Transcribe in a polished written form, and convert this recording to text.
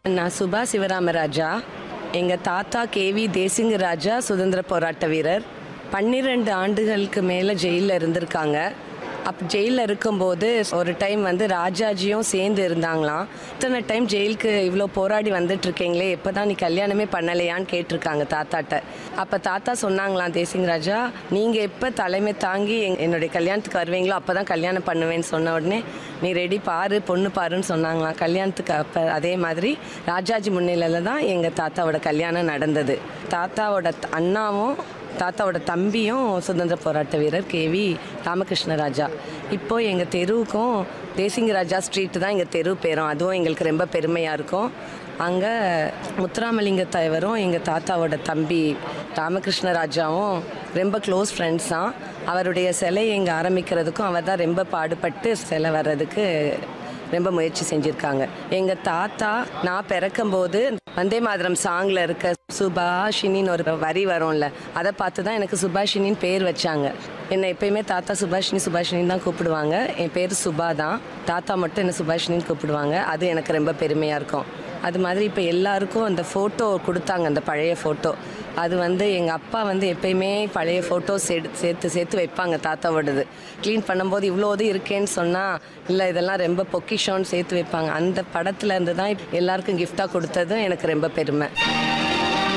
நான் சுபா சிவராமராஜா. எங்கள் தாத்தா கேவி தேசிங்கராஜா சுதந்திர போராட்ட வீரர். 12 ஆண்டுகளுக்கு மேலே ஜெயிலில் இருந்திருக்காங்க. ஜெயிலில் இருக்கும்போது ஒரு டைம் ராஜாஜியும் சேர்ந்து இருந்தாங்களாம். இத்தனை டைம் ஜெயிலுக்கு இவ்வளோ போராடி வந்துட்டுருக்கீங்களே, எப்போ தான் நீ கல்யாணமே பண்ணலையான்னு கேட்டிருக்காங்க தாத்தாட்ட. அப்போ தாத்தா சொன்னாங்களாம், தேசிங்கராஜா நீங்கள் எப்போ தலைமை தாங்கி என்னுடைய கல்யாணத்துக்கு வருவீங்களோ அப்போ தான் கல்யாணம் பண்ணுவேன்னு சொன்ன உடனே நீ ரெடி பாரு பொண்ணு பாருன்னு சொன்னாங்களாம் கல்யாணத்துக்கு. அப்போ அதே மாதிரி ராஜாஜி முன்னிலையில் தான் எங்கள் தாத்தாவோட கல்யாணம் நடந்தது. தாத்தாவோட அண்ணாவும் தாத்தாவோட தம்பியும் சுதந்திர போராட்ட வீரர் கேவி ராமகிருஷ்ணராஜா. இப்போது எங்கள் தெருவுக்கும் தேசிங்கராஜா ஸ்ட்ரீட்டு தான் எங்கள் தெரு பேரும். அதுவும் எங்களுக்கு ரொம்ப பெருமையாக இருக்கும். அங்கே முத்துராமலிங்க தலைவரும் எங்கள் தாத்தாவோட தம்பி ராமகிருஷ்ணராஜாவும் ரொம்ப க்ளோஸ் ஃப்ரெண்ட்ஸ் தான். அவருடைய சிலை எங்கே ஆரம்பிக்கிறதுக்கும் அவர் தான் ரொம்ப பாடுபட்டு சிலை வர்றதுக்கு ரொம்ப முயற்சி செஞ்சுருக்காங்க. எங்கள் தாத்தா நான் பிறக்கும்போது வந்தே மாதரம் சாங்கில் இருக்க சுபாஷினின்னு ஒரு வரி வரும்ல, அதை பார்த்து தான் எனக்கு சுபாஷினின்னு பேர் வச்சாங்க. என்னை எப்பயுமே தாத்தா சுபாஷினின்னு தான் கூப்பிடுவாங்க. என் பேர் சுபா தான். தாத்தா மட்டும் என்னை சுபாஷினின்னு கூப்பிடுவாங்க. அது எனக்கு ரொம்ப பெருமையாக இருக்கும். அது மாதிரி இப்போ எல்லாருக்கும் அந்த ஃபோட்டோ கொடுத்தாங்க, அந்த பழைய ஃபோட்டோ. அது எங்கள் அப்பா எப்பயுமே பழைய ஃபோட்டோஸ் சேர்த்து வைப்பாங்க தாத்தாவோடது. க்ளீன் பண்ணும்போது இவ்வளோது இருக்கேன்னு சொன்னால் இல்லை இதெல்லாம் ரொம்ப பொக்கிஷோன்னு சேர்த்து வைப்பாங்க. அந்த படத்தில் இருந்து தான் எல்லாருக்கும் கிஃப்டாக கொடுத்ததும் எனக்கு ரொம்ப பெருமை.